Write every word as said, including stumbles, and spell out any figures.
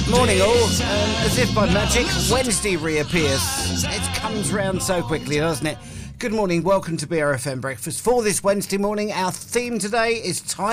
Morning all, um, as if by magic, Wednesday reappears. It comes round so quickly, doesn't it? Good morning, welcome to B R F M Breakfast. For this Wednesday morning, our theme today is time.